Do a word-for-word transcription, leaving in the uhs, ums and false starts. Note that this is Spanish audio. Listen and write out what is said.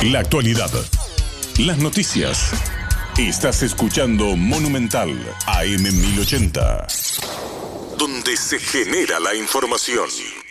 La actualidad. Las noticias. Estás escuchando Monumental A M mil ochenta, donde se genera la información.